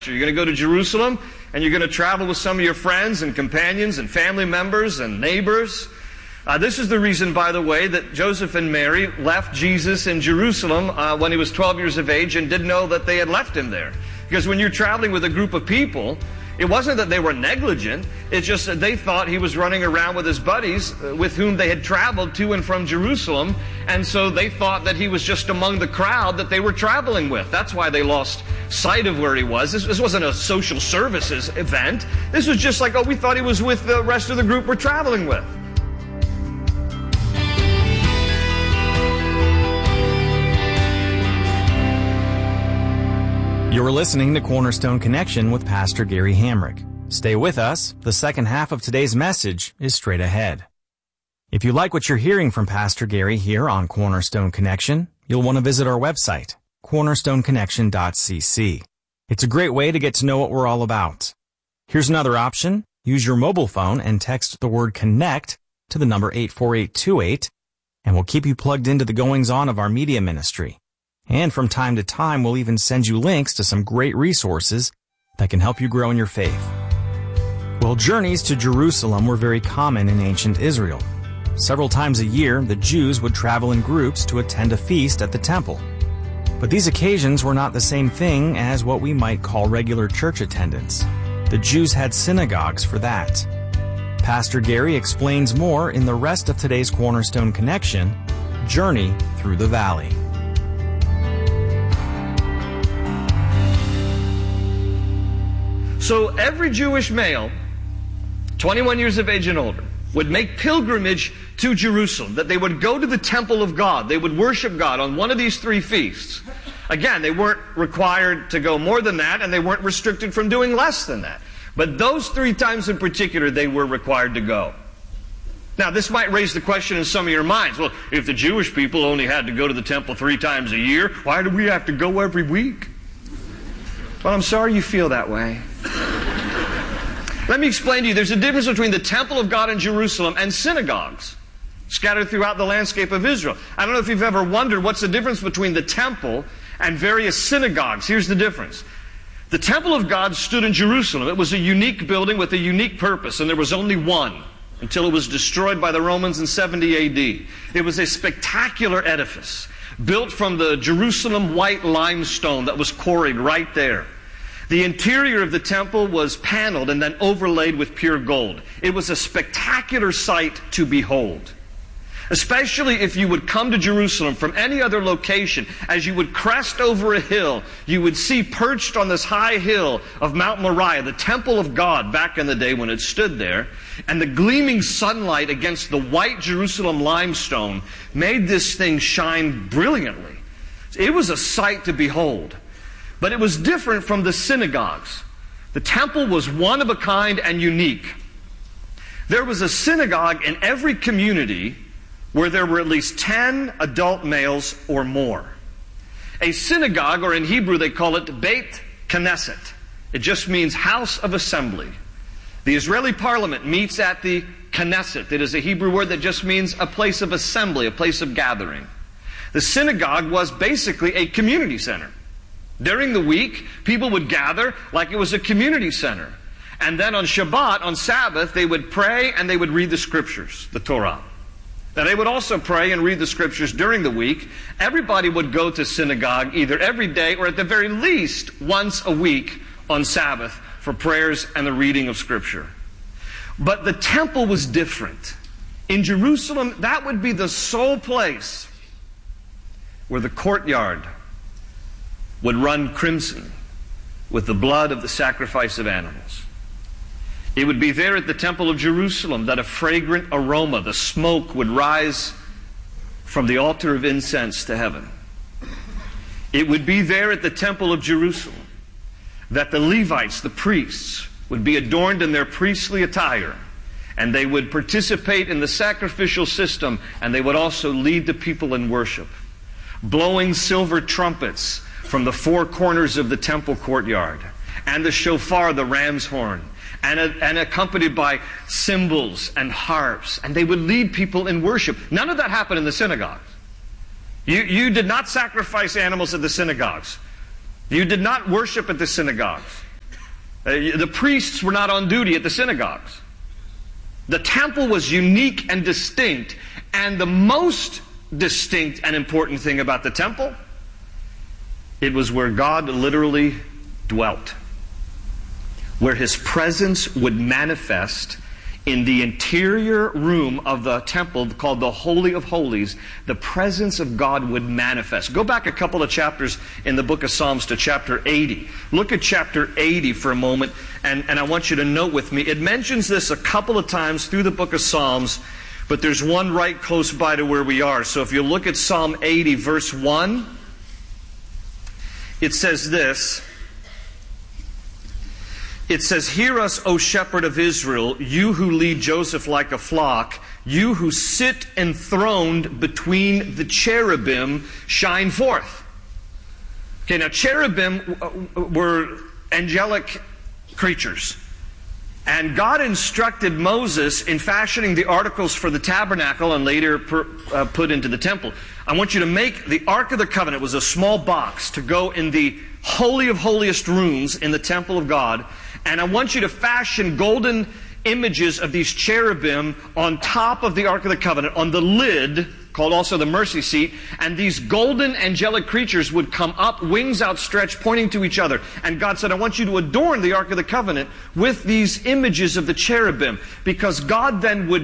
You're going to go to Jerusalem, and you're going to travel with some of your friends and companions and family members and neighbors. This is the reason, by the way, that Joseph and Mary left Jesus in Jerusalem when he was 12 years of age and didn't know that they had left him there. Because when you're traveling with a group of people, it wasn't that they were negligent. It's just that they thought he was running around with his buddies with whom they had traveled to and from Jerusalem. And so they thought that he was just among the crowd that they were traveling with. That's why they lost sight of where he was. This wasn't a social services event. This was just like, oh, we thought he was with the rest of the group we're traveling with. You're listening to Cornerstone Connection with Pastor Gary Hamrick. Stay with us. The second half of today's message is straight ahead. If you like what you're hearing from Pastor Gary here on Cornerstone Connection, you'll want to visit our website, cornerstoneconnection.cc. It's a great way to get to know what we're all about. Here's another option. Use your mobile phone and text the word CONNECT to the number 84828, and we'll keep you plugged into the goings-on of our media ministry. And from time to time, we'll even send you links to some great resources that can help you grow in your faith. Well, journeys to Jerusalem were very common in ancient Israel. Several times a year, the Jews would travel in groups to attend a feast at the temple. But these occasions were not the same thing as what we might call regular church attendance. The Jews had synagogues for that. Pastor Gary explains more in the rest of today's Cornerstone Connection, Journey Through the Valley. So every Jewish male, 21 years of age and older, would make pilgrimage to Jerusalem, that they would go to the temple of God. They would worship God on one of these three feasts. Again, they weren't required to go more than that, and they weren't restricted from doing less than that. But those 3 times in particular, they were required to go. Now, this might raise the question in some of your minds. Well, if the Jewish people only had to go to the temple 3 times a year, why do we have to go every week? Well, I'm sorry you feel that way. Let me explain to you. There's a difference between the temple of God in Jerusalem and synagogues scattered throughout the landscape of Israel. I don't know if you've ever wondered what's the difference between the temple and various synagogues. Here's the difference. The temple of God stood in Jerusalem. It was a unique building with a unique purpose, and there was only one until it was destroyed by the Romans in 70 A.D. It was a spectacular edifice built from the Jerusalem white limestone that was quarried right there. The interior of the temple was paneled and then overlaid with pure gold. It was a spectacular sight to behold. Especially if you would come to Jerusalem from any other location, as you would crest over a hill, you would see perched on this high hill of Mount Moriah, the temple of God back in the day when it stood there, and the gleaming sunlight against the white Jerusalem limestone made this thing shine brilliantly. It was a sight to behold. But it was different from the synagogues. The temple was one of a kind and unique. There was a synagogue in every community where there were at least 10 adult males or more. A synagogue, or in Hebrew they call it Beit Knesset. It just means house of assembly. The Israeli parliament meets at the Knesset. It is a Hebrew word that just means a place of assembly, a place of gathering. The synagogue was basically a community center. During the week, people would gather like it was a community center. And then on Shabbat, on Sabbath, they would pray and they would read the Scriptures, the Torah. Now, they would also pray and read the Scriptures during the week. Everybody would go to synagogue either every day or at the very least once a week on Sabbath for prayers and the reading of Scripture. But the temple was different. In Jerusalem, that would be the sole place where the courtyard would run crimson with the blood of the sacrifice of animals. It would be there at the temple of Jerusalem that a fragrant aroma, the smoke, would rise from the altar of incense to heaven. It would be there at the temple of Jerusalem that the Levites, the priests, would be adorned in their priestly attire, and they would participate in the sacrificial system, and they would also lead the people in worship, blowing silver trumpets from the 4 corners of the temple courtyard, and the shofar, the ram's horn, and accompanied by cymbals and harps, and they would lead people in worship. None of that happened in the synagogues. You did not sacrifice animals at the synagogues. You did not worship at the synagogues. The priests were not on duty at the synagogues. The temple was unique and distinct, and the most distinct and important thing about the temple, it was where God literally dwelt, where His presence would manifest in the interior room of the temple called the Holy of Holies. The presence of God would manifest. Go back a couple of chapters in the book of Psalms to chapter 80. Look at chapter 80 for a moment, and I want you to note with me. It mentions this a couple of times through the book of Psalms, but there's one right close by to where we are. So if you look at Psalm 80, verse 1, it says this. It says, "Hear us, O shepherd of Israel, you who lead Joseph like a flock, you who sit enthroned between the cherubim, shine forth." Okay, now cherubim were angelic creatures. And God instructed Moses in fashioning the articles for the tabernacle and later put into the temple. I want you to make the Ark of the Covenant. It was a small box to go in the Holy of Holiest rooms in the temple of God. And I want you to fashion golden images of these cherubim on top of the Ark of the Covenant, on the lid, called also the mercy seat, and these golden angelic creatures would come up, wings outstretched, pointing to each other. And God said, I want you to adorn the Ark of the Covenant with these images of the cherubim, because God then would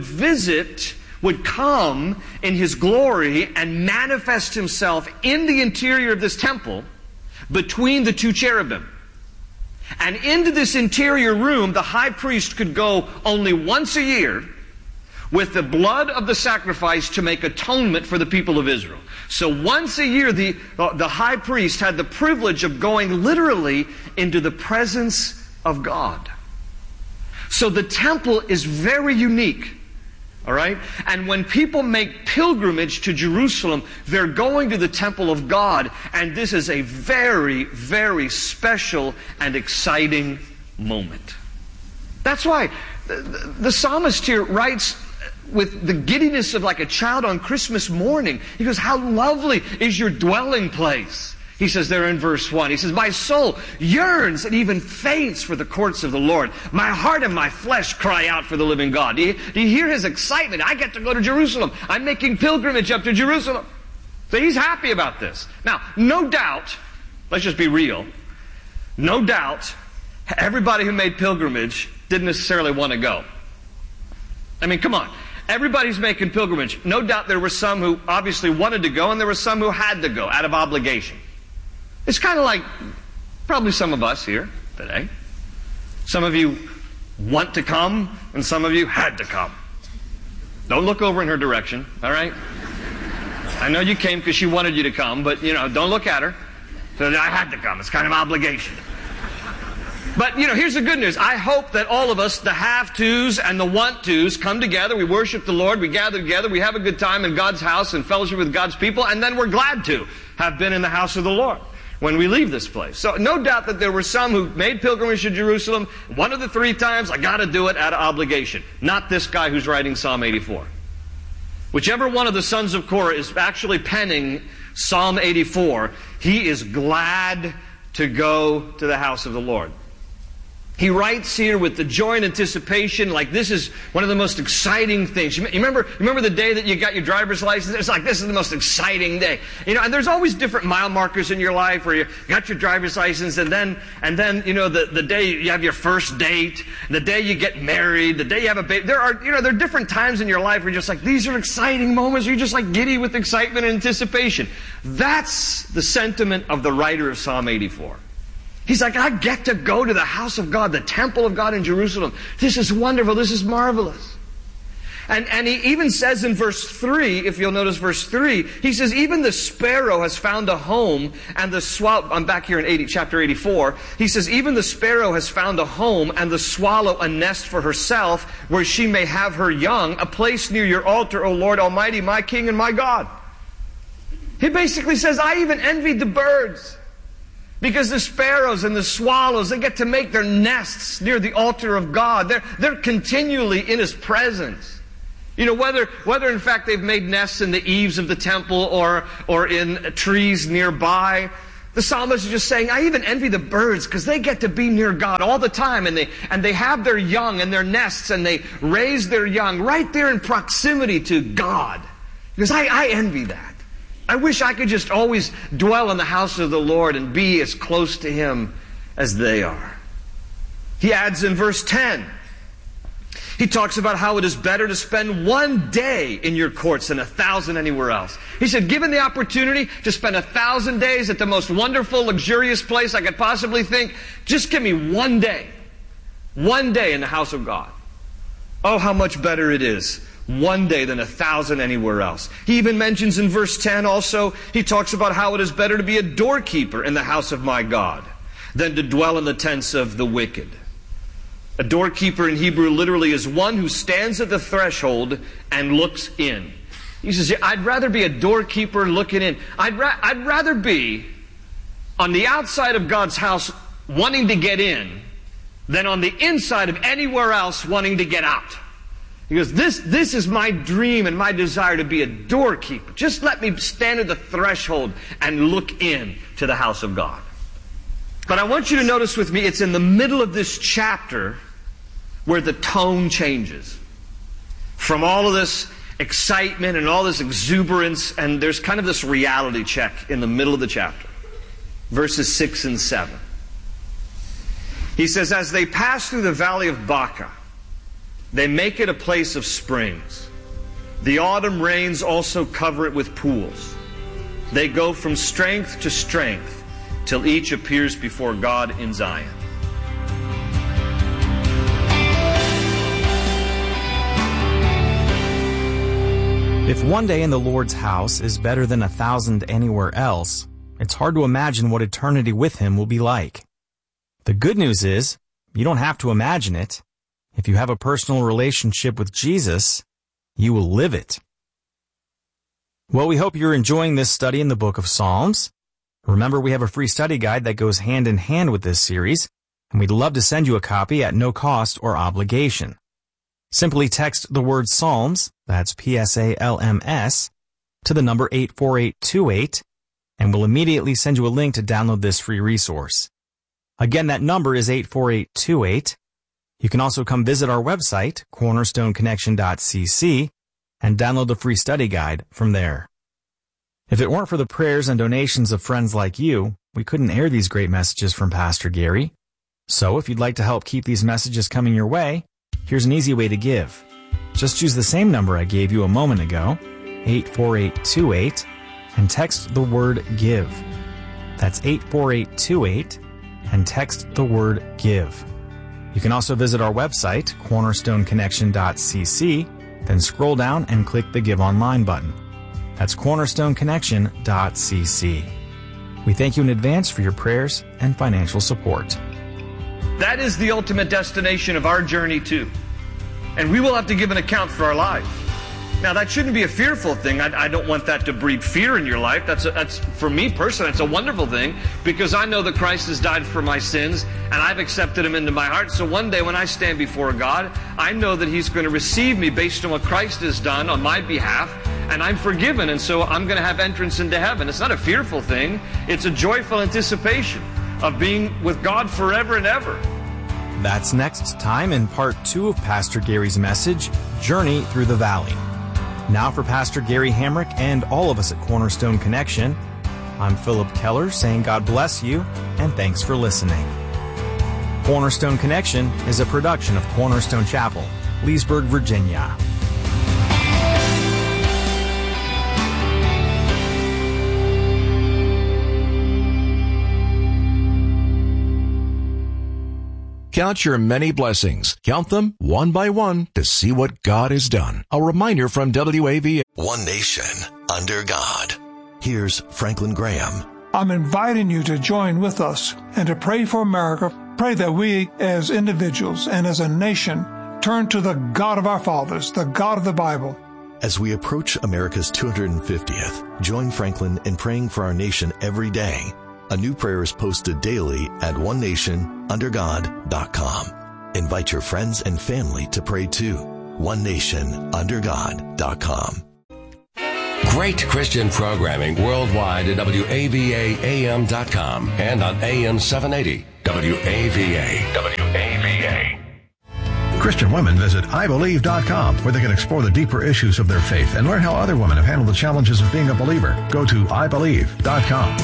come in His glory and manifest Himself in the interior of this temple between the two cherubim. And into this interior room, the high priest could go only once a year with the blood of the sacrifice to make atonement for the people of Israel. So once a year, the high priest had the privilege of going literally into the presence of God. So the temple is very unique. All right? And when people make pilgrimage to Jerusalem, they're going to the temple of God. And this is a very, very special and exciting moment. That's why the psalmist here writes with the giddiness of like a child on Christmas morning. He goes, how lovely is your dwelling place? He says there in verse 1, he says, my soul yearns and even faints for the courts of the Lord. My heart and my flesh cry out for the living God. Do you hear his excitement? I get to go to Jerusalem. I'm making pilgrimage up to Jerusalem. So he's happy about this. Now, no doubt, let's just be real, no doubt, everybody who made pilgrimage didn't necessarily want to go. I mean, come on. Everybody's making pilgrimage. No doubt there were some who obviously wanted to go, and there were some who had to go out of obligation. It's kind of like probably some of us here today. Some of you want to come, and some of you had to come. Don't look over in her direction, all right? I know you came because she wanted you to come, but, don't look at her. So I had to come. It's kind of obligation. But, here's the good news. I hope that all of us, the have-tos and the want-tos, come together. We worship the Lord. We gather together. We have a good time in God's house and fellowship with God's people. And then we're glad to have been in the house of the Lord when we leave this place. So no doubt that there were some who made pilgrimage to Jerusalem. One of the 3 times, I got to do it out of obligation. Not this guy who's writing Psalm 84. Whichever one of the sons of Korah is actually penning Psalm 84, he is glad to go to the house of the Lord. He writes here with the joy and anticipation, like this is one of the most exciting things. You remember the day that you got your driver's license? It's like, this is the most exciting day. And there's always different mile markers in your life where you got your driver's license, and then the day you have your first date, the day you get married, the day you have a baby. There are different times in your life where you're just like, these are exciting moments. You're just like giddy with excitement and anticipation. That's the sentiment of the writer of Psalm 84. He's like, I get to go to the house of God, the temple of God in Jerusalem. This is wonderful. This is marvelous. And he even says in verse 3, if you'll notice verse 3, he says, even the sparrow has found a home, and the swallow, I'm back here in chapter 84, he says, even the sparrow has found a home, and the swallow a nest for herself, where she may have her young, a place near your altar, O Lord Almighty, my King and my God. He basically says, I even envied the birds. Because the sparrows and the swallows, they get to make their nests near the altar of God. They're continually in His presence. Whether in fact they've made nests in the eaves of the temple or in trees nearby, The psalmist is just saying, I even envy the birds because they get to be near God all the time, and they have their young in their nests, and they raise their young right there in proximity to God. Because I envy that. I wish I could just always dwell in the house of the Lord and be as close to Him as they are. He adds in verse 10, he talks about how it is better to spend one day in your courts than 1,000 anywhere else. He said, given the opportunity to spend 1,000 days at the most wonderful, luxurious place I could possibly think, just give me one day in the house of God. Oh, how much better it is one day than 1,000 anywhere else. He even mentions in verse 10 also, he talks about how it is better to be a doorkeeper in the house of my God than to dwell in the tents of the wicked. A doorkeeper in Hebrew literally is one who stands at the threshold and looks in. He says, I'd rather be a doorkeeper looking in. I'd rather be on the outside of God's house wanting to get in than on the inside of anywhere else wanting to get out. He goes, this is my dream and my desire to be a doorkeeper. Just let me stand at the threshold and look in to the house of God. But I want you to notice with me, it's in the middle of this chapter where the tone changes. From all of this excitement and all this exuberance, and there's kind of this reality check in the middle of the chapter. Verses 6 and 7. He says, as they pass through the valley of Baca, they make it a place of springs. The autumn rains also cover it with pools. They go from strength to strength till each appears before God in Zion. If one day in the Lord's house is better than 1,000 anywhere else, it's hard to imagine what eternity with Him will be like. The good news is, you don't have to imagine it. If you have a personal relationship with Jesus, you will live it. Well, we hope you're enjoying this study in the book of Psalms. Remember, we have a free study guide that goes hand in hand with this series, and we'd love to send you a copy at no cost or obligation. Simply text the word Psalms, that's PSALMS, to the number 84828, and we'll immediately send you a link to download this free resource. Again, that number is 84828. You can also come visit our website, cornerstoneconnection.cc, and download the free study guide from there. If it weren't for the prayers and donations of friends like you, we couldn't air these great messages from Pastor Gary. So if you'd like to help keep these messages coming your way, here's an easy way to give. Just use the same number I gave you a moment ago, 84828, and text the word GIVE. That's 84828, and text the word GIVE. You can also visit our website, cornerstoneconnection.cc, then scroll down and click the Give Online button. That's cornerstoneconnection.cc. We thank you in advance for your prayers and financial support. That is the ultimate destination of our journey too. And we will have to give an account for our lives. Now, that shouldn't be a fearful thing. I don't want that to breed fear in your life. That's for me personally, it's a wonderful thing because I know that Christ has died for my sins and I've accepted Him into my heart. So one day when I stand before God, I know that He's going to receive me based on what Christ has done on my behalf, and I'm forgiven, and so I'm going to have entrance into heaven. It's not a fearful thing. It's a joyful anticipation of being with God forever and ever. That's next time in part 2 of Pastor Gary's message, Journey Through the Valley. Now for Pastor Gary Hamrick and all of us at Cornerstone Connection, I'm Philip Keller saying God bless you and thanks for listening. Cornerstone Connection is a production of Cornerstone Chapel, Leesburg, Virginia. Count your many blessings. Count them one by one to see what God has done. A reminder from WAVA. One nation under God. Here's Franklin Graham. I'm inviting you to join with us and to pray for America. Pray that we as individuals and as a nation turn to the God of our fathers, the God of the Bible. As we approach America's 250th, join Franklin in praying for our nation every day. A new prayer is posted daily at onenationundergod.com. Invite your friends and family to pray too. onenationundergod.com. Great Christian programming worldwide at WAVAAM.com and on AM 780. WAVA. WAVA. Christian women visit IBelieve.com, where they can explore the deeper issues of their faith and learn how other women have handled the challenges of being a believer. Go to IBelieve.com.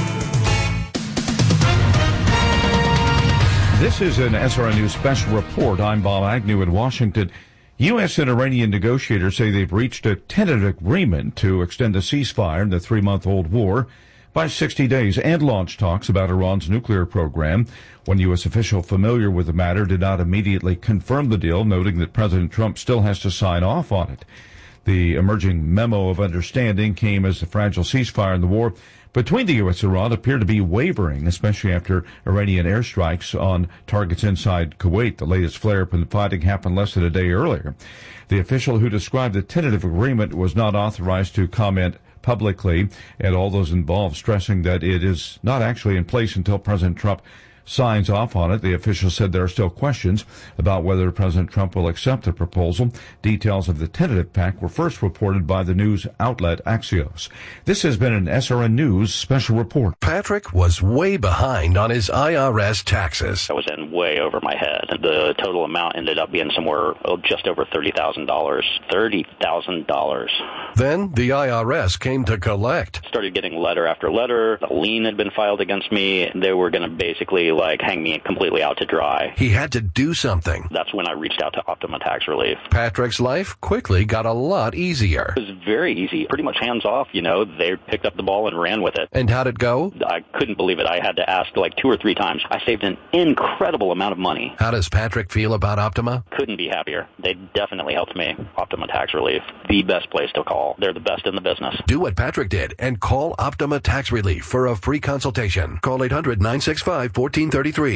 This is an SRN News special report. I'm Bob Agnew in Washington. U.S. and Iranian negotiators say they've reached a tentative agreement to extend the ceasefire in the 3-month-old war by 60 days and launch talks about Iran's nuclear program. One U.S. official familiar with the matter did not immediately confirm the deal, noting that President Trump still has to sign off on it. The emerging memo of understanding came as the fragile ceasefire in the war between the U.S. and Iran appeared to be wavering, especially after Iranian airstrikes on targets inside Kuwait. The latest flare-up in the fighting happened less than a day earlier. The official who described the tentative agreement was not authorized to comment publicly, and all those involved stressing that it is not actually in place until President Trump signs off on it. The official said there are still questions about whether President Trump will accept the proposal. Details of the tentative pact were first reported by the news outlet Axios. This has been an SRN News special report. Patrick was way behind on his IRS taxes. I was in way over my head. The total amount ended up being somewhere just over $30,000. $30,000. Then the IRS came to collect. Started getting letter after letter. A lien had been filed against me. They were going to basically hang me completely out to dry. He had to do something. That's when I reached out to Optima Tax Relief. Patrick's life quickly got a lot easier. It was very easy, pretty much hands off. They picked up the ball and ran with it. And how'd it go? I couldn't believe it. I had to ask 2 or 3 times. I saved an incredible amount of money. How does Patrick feel about Optima? Couldn't be happier. They definitely helped me. Optima Tax Relief, the best place to call. They're the best in the business. Do what Patrick did and call Optima Tax Relief for a free consultation. Call 800-965-1433.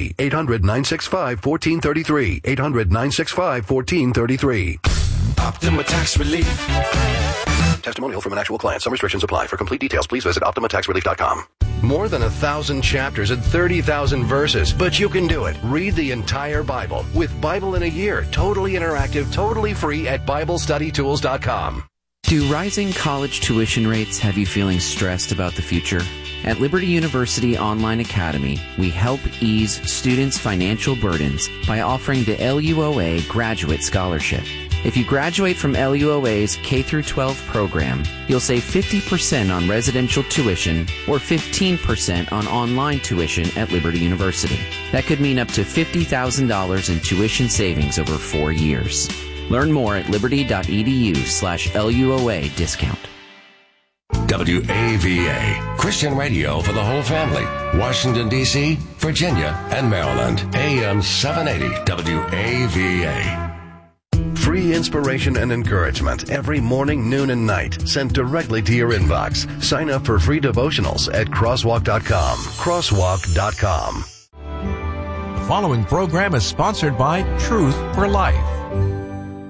800-965-1433. 800-965-1433. Optima Tax Relief. Testimonial from an actual client. Some restrictions apply. For complete details, please visit OptimaTaxRelief.com. More than 1,000 chapters and 30,000 verses, but you can do it. Read the entire Bible with Bible in a Year. Totally interactive, totally free at BibleStudyTools.com. Do rising college tuition rates have you feeling stressed about the future? At Liberty University Online Academy, we help ease students' financial burdens by offering the LUOA Graduate Scholarship. If you graduate from LUOA's K-12 program, you'll save 50% on residential tuition or 15% on online tuition at Liberty University. That could mean up to $50,000 in tuition savings over 4 years. Learn more at liberty.edu/LUOA discount. WAVA, Christian radio for the whole family. Washington, D.C., Virginia, and Maryland. AM 780 WAVA. Free inspiration and encouragement every morning, noon, and night, sent directly to your inbox. Sign up for free devotionals at crosswalk.com. Crosswalk.com. The following program is sponsored by Truth for Life.